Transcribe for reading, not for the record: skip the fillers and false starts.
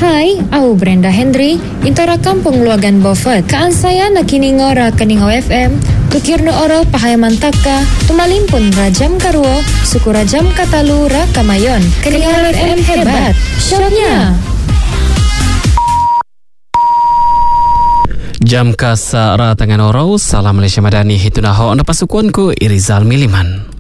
Hai, aku Brenda Henry, intora kampung Luagan Beaufort. Kaan saya na kiningora kaningaw FM, tukirno oro pahayaman taka, tumalimpun rajam karuo, suku rajam katalu ra kamayon. Kaningaw FM hebat, syoknya! Jam kasa ra tangan oro, salam Malaysia Madani, hitunaho na pasukuan ko Irizal Miliman.